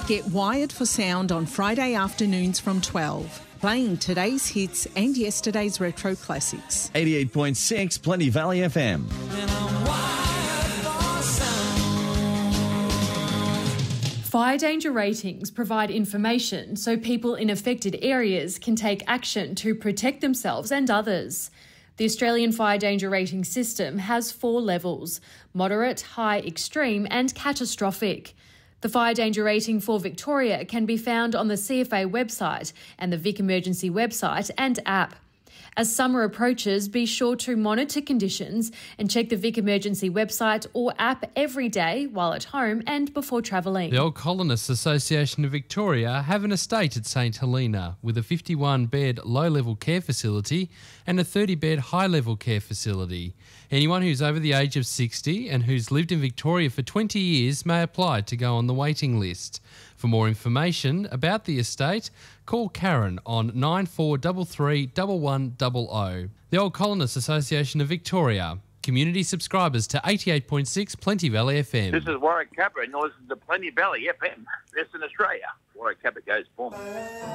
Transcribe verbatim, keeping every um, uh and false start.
Get wired for sound on Friday afternoons from twelve, playing today's hits and yesterday's retro classics. eighty-eight point six Plenty Valley F M. Fire danger ratings provide information so people in affected areas can take action to protect themselves and others. The Australian Fire Danger Rating System has four levels: moderate, high, extreme and catastrophic. The fire danger rating for Victoria can be found on the C F A website and the Vic Emergency website and app. As summer approaches, be sure to monitor conditions and check the Vic Emergency website or app every day while at home and before travelling. The Old Colonists Association of Victoria have an estate at St Helena with a fifty-one bed low-level care facility and a thirty bed high-level care facility. Anyone who's over the age of sixty and who's lived in Victoria for twenty years may apply to go on the waiting list. For more information about the estate, call Karen on nine four three three, one one zero zero. The Old Colonists Association of Victoria. Community subscribers to eighty-eight point six Plenty Valley F M. This is Warwick Capper and you're listening to Plenty Valley F M, Western Australia. Warwick Capper goes for me.